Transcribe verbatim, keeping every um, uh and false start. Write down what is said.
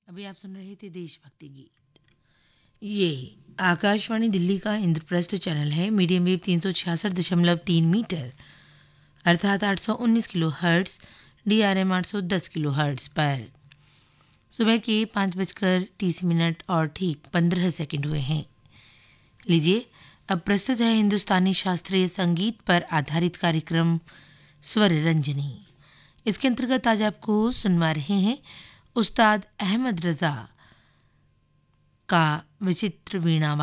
अभी आप सुन रहे थे देशभक्ति गीत। ये आकाशवाणी दिल्ली का इंद्रप्रस्थ चैनल है। मीडियम वेव तीन सौ छियासठ दशमलव तीन मीटर अर्थात आठ सौ उन्नीस kilo hertz, D R M आठ सौ दस किलो हर्ट्स पर सुबह के पाँच बजकर तीस मिनट और ठीक पंद्रह सेकंड हुए हैं। लीजिए अब प्रस्तुत है हिंदुस्तानी शास्त्रीय संगीत पर आधारित कार्यक्रम स्वर रंजनी। इसके अंतर्गत आज आपको सुनवा रहे हैं उस्ताद अहमद रजा का विचित्र वीणा